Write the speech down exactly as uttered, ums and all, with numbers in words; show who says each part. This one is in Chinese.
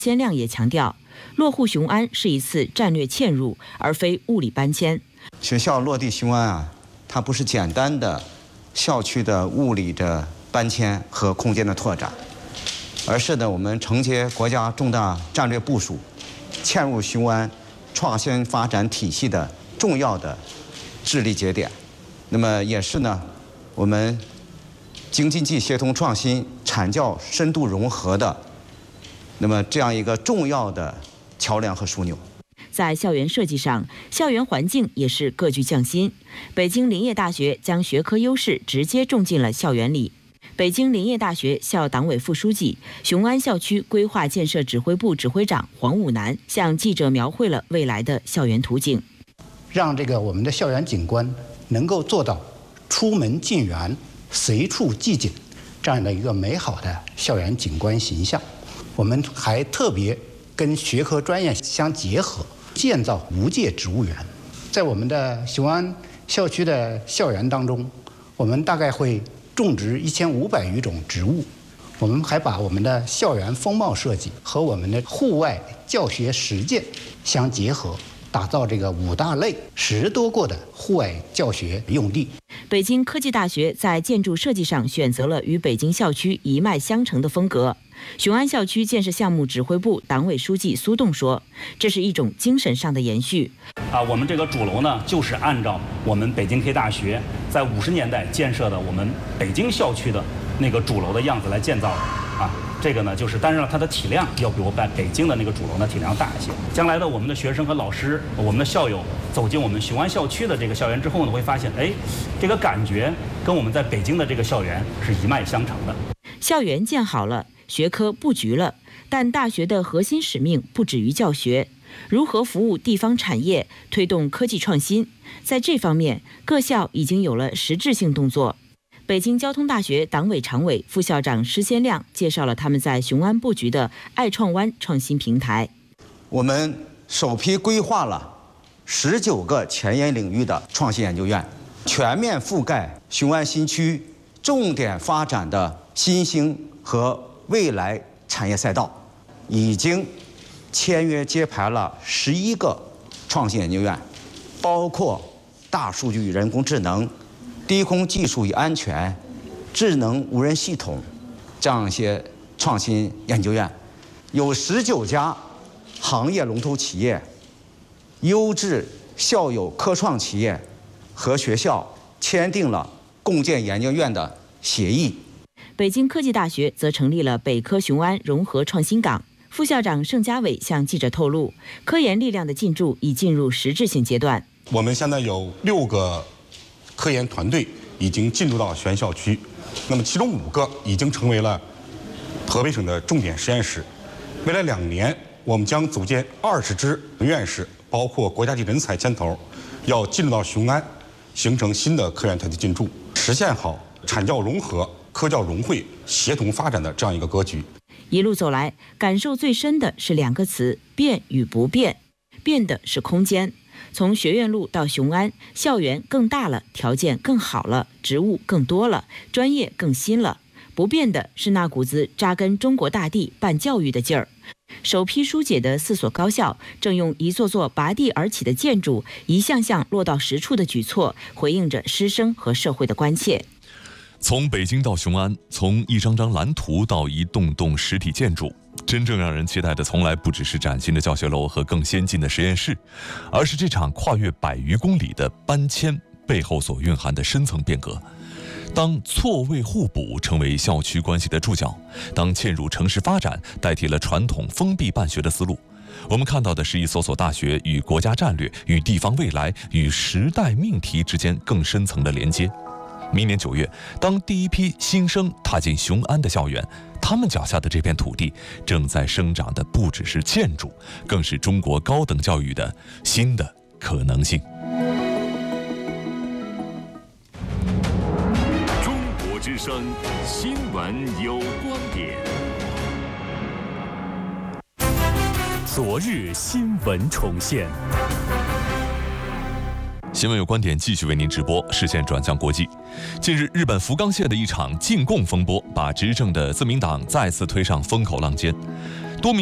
Speaker 1: 千亮也强调，落户雄安是一次战略嵌入，而非物理搬迁。
Speaker 2: 学校落地雄安啊，它不是简单的校区的物理的搬迁和空间的拓展，而是呢我们承接国家重大战略部署，嵌入雄安创新发展体系的重要的智力节点。那么也是呢我们京津冀协同创新、产教深度融合的那么这样一个重要的桥梁和枢纽。
Speaker 1: 在校园设计上，校园环境也是各具匠心。北京林业大学将学科优势直接种进了校园里。北京林业大学校党委副书记、雄安校区规划建设指挥部指挥长黄武南向记者描绘了未来的校园图景，
Speaker 3: 让这个我们的校园景观能够做到出门进园、随处即景这样的一个美好的校园景观形象。我们还特别跟学科专业相结合，建造无界植物园。在我们的雄安校区的校园当中，我们大概会种植一千五百余种植物。我们还把我们的校园风貌设计和我们的户外教学实践相结合，打造这个五大类十多个的户外教学用地。
Speaker 1: 北京科技大学在建筑设计上选择了与北京校区一脉相承的风格。雄安校区建设项目指挥部党委书记苏栋说：“这是一种精神上的延续。
Speaker 4: 啊，我们这个主楼呢，就是按照我们北京科技大学在五十年代建设的我们北京校区的那个主楼的样子来建造的。啊，这个呢，就是当然了，它的体量要比我在北京的那个主楼呢体量大一些。将来的我们的学生和老师，我们的校友走进我们雄安校区的这个校园之后呢，会发现，哎，这个感觉跟我们在北京的这个校园是一脉相承的。
Speaker 1: 校园建好了。”学科布局了，但大学的核心使命不止于教学，如何服务地方产业，推动科技创新，在这方面，各校已经有了实质性动作。北京交通大学党委常委、副校长施先亮介绍了他们在雄安布局的爱创湾创新平台。
Speaker 2: 我们首批规划了十九个前沿领域的创新研究院，全面覆盖雄安新区重点发展的新兴和未来产业赛道，已经签约揭牌了十一个创新研究院，包括大数据与人工智能、低空技术与安全、智能无人系统这样一些创新研究院，有十九家行业龙头企业、优质校友科创企业和学校签订了共建研究院的协议。
Speaker 1: 北京科技大学则成立了北科雄安融合创新港。副校长盛家伟向记者透露，科研力量的进驻已进入实质性阶段。
Speaker 5: 我们现在有六个科研团队已经进入到全校区，那么其中五个已经成为了河北省的重点实验室。未来两年，我们将组建二十支院士，包括国家级人才牵头，要进入到雄安，形成新的科研团队进驻，实现好产教融合、科教融汇、协同发展的这样一个格局。
Speaker 1: 一路走来，感受最深的是两个词：变与不变。变的是空间，从学院路到雄安，校园更大了，条件更好了，职务更多了，专业更新了。不变的是那股子扎根中国大地办教育的劲儿。首批疏解的四所高校，正用一座座拔地而起的建筑，一项项落到实处的举措，回应着师生和社会的关切。
Speaker 6: 从北京到雄安，从一张张蓝图到一栋栋实体建筑，真正让人期待的从来不只是崭新的教学楼和更先进的实验室，而是这场跨越百余公里的搬迁背后所蕴含的深层变革。当错位互补成为校区关系的注脚，当嵌入城市发展代替了传统封闭办学的思路，我们看到的是一所所大学与国家战略、与地方未来、与时代命题之间更深层的连接。明年九月，当第一批新生踏进雄安的校园，他们脚下的这片土地正在生长的不只是建筑，更是中国高等教育的新的可能性。
Speaker 7: 中国之声新闻有观点。昨日新闻重现。
Speaker 6: 新闻有观点继续为您直播，视线转向国际。近日，日本福冈县的一场禁供风波，把执政的自民党再次推上风口浪尖。